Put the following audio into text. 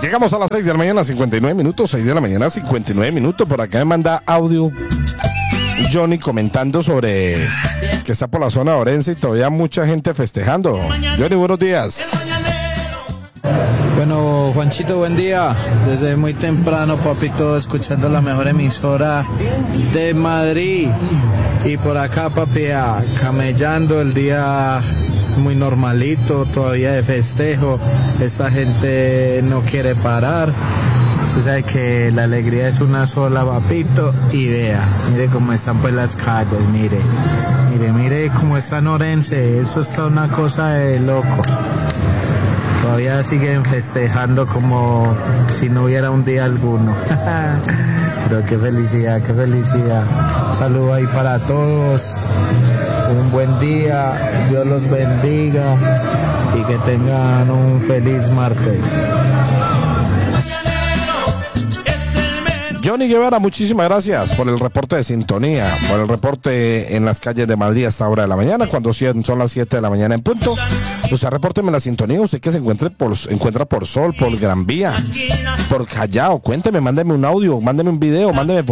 Llegamos a las 6 de la mañana, 59 minutos, 6 de la mañana, 59 minutos. Por acá me manda audio Johnny comentando sobre que está por la zona de Orense y todavía mucha gente festejando. Johnny, buenos días. Bueno, Juanchito, buen día. Desde muy temprano, papito, escuchando la mejor emisora de Madrid. Y por acá, papi, camellando el día muy normalito, todavía de festejo. Esta gente no quiere parar. Usted sabe que la alegría es una sola, papito. Y vea, mire cómo están pues las calles, mire cómo está en Orense. Eso está una cosa de loco. Todavía siguen festejando como si no hubiera un día alguno. Pero qué felicidad, qué felicidad. Saludo ahí para todos. Un buen día, Dios los bendiga y que tengan un feliz martes. Johnny Guevara, muchísimas gracias por el reporte de sintonía, por el reporte en las calles de Madrid a esta hora de la mañana, cuando son las 7 de la mañana en punto. Usted repórteme la sintonía, usted que se encuentra por Sol, por Gran Vía, por Callao. Cuénteme, mándeme un audio, mándeme un video, mándeme